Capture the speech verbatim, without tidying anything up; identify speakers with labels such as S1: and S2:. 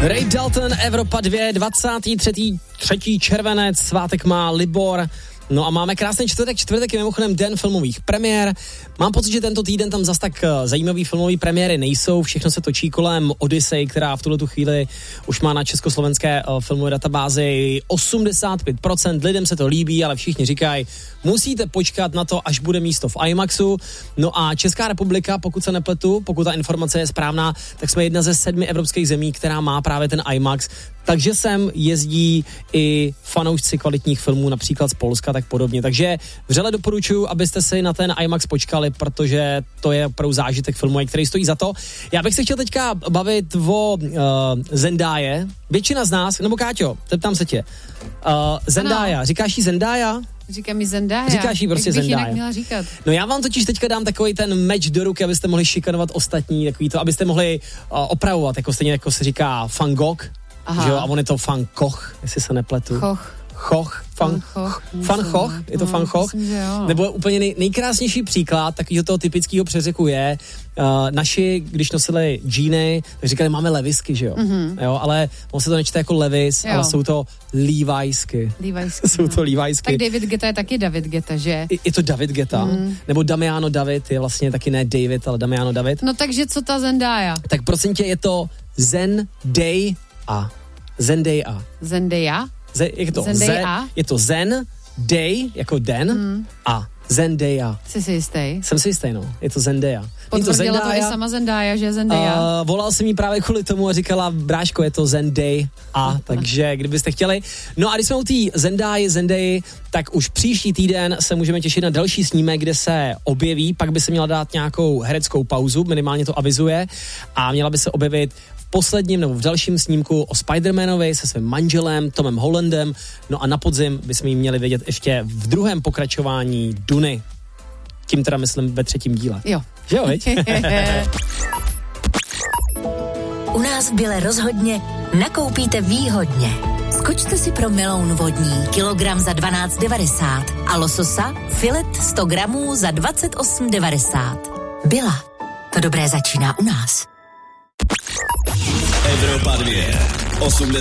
S1: Ray Dalton, Evropa dva, dvacátého třetího červenec, svátek má Libor. No a máme krásný čtvrtek, čtvrtek je mimochodem den filmových premiér. Mám pocit, že tento týden tam zas tak zajímavý filmový premiéry nejsou, všechno se točí kolem Odyssey, která v tuhletu chvíli už má na československé filmové databázi osmdesát pět procent, lidem se to líbí, ale všichni říkají, musíte počkat na to, až bude místo v IMAXu. No a Česká republika, pokud se nepletu, pokud ta informace je správná, tak jsme jedna ze sedmi evropských zemí, která má právě ten IMAX, takže sem jezdí i fanoušci kvalitních filmů, například z Polska, tak podobně. Takže vřele doporučuji, abyste si na ten IMAX počkali, protože to je opravdu zážitek filmu, který stojí za to. Já bych se chtěl teďka bavit o uh, Zendaje. Většina z nás, nebo Káťo, zeptám se tě. Uh, Zendaya, ano. Říkáš jí Zendaya?
S2: Říká mi Zendaya.
S1: Říkáš jí prostě
S2: Jak bych
S1: Zendaya.
S2: jinak měla říkat?
S1: No já vám totiž teďka dám takový ten meč do ruky, abyste mohli šikanovat ostatní, takový to, abyste mohli uh, opravovat, jako stejně jako se říká Van Gogh. Že jo, a on je to Van Gogh, jestli se nepletu.
S2: Koch.
S1: Choch, Van Van Gogh, je to Van Gogh? Nebo úplně nej, nejkrásnější příklad takového toho typického přeřeku je, uh, naši, když nosili džíny, tak říkali, máme levisky, že jo? Mm-hmm. Jo, ale on se to nečte jako Levis, jo. Ale jsou to Levisky.
S2: Levisky.
S1: Jsou to Levisky.
S2: Tak David Guetta je taky David Guetta, že?
S1: Je, je to David Guetta, mm. nebo Damiano David, je vlastně taky ne David, ale Damiano David.
S2: No takže co ta Zendaya?
S1: Tak prosím tě, je to Zendaya. Zendaya.
S2: Zendaya?
S1: Z, je to
S2: Zendaya?
S1: Z, je to Zen, Day, jako den, hmm. a Zendaya.
S2: Jsi si jistý?
S1: Jsem si jistý, no. Je to Zendaya.
S2: Potvrdila to, to i sama Zendaya, že Zendaya.
S1: Uh, volal jsem jí právě kvůli tomu a říkala, bráško, je to Zendaya, a takže kdybyste chtěli. No a když jsme u té Zendaya, Zendaya, tak už příští týden se můžeme těšit na další snímek, kde se objeví, pak by se měla dát nějakou hereckou pauzu, minimálně to avizuje, a měla by se objevit posledním nebo v dalším snímku o Spider-Manovi se svým manželem Tomem Hollandem. No a na podzim bychom ji měli vědět ještě v druhém pokračování Duny. Tím teda myslím ve třetím díle.
S2: Jo.
S1: Že jo, viď?
S3: U nás v Bile rozhodně nakoupíte výhodně. Skočte si pro meloun vodní, kilogram za dvanáct devadesát a lososa filet sto gramů za dvacet osm devadesát. Bila. To dobré začíná u nás.
S4: Evropa dva. osmdesát